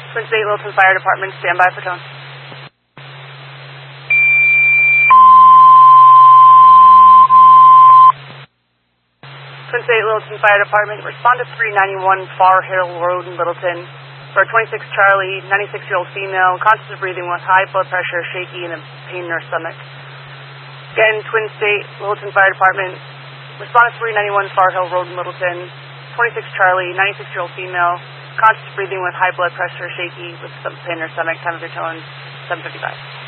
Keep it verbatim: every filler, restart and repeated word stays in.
Twin State Littleton Fire Department, stand by for tone. Twin State Littleton Fire Department, respond to three ninety-one Far Hill Road in Littleton for a twenty-six Charlie, ninety-six-year-old female, conscious of breathing with high blood pressure, shaky, and a pain in her stomach. Again, Twin State Littleton Fire Department, respond to three ninety-one Far Hill Road in Littleton, twenty-six Charlie, ninety-six-year-old female, conscious of breathing with high blood pressure, shaky, with some pain in her stomach, time of your tone, seven fifty-five.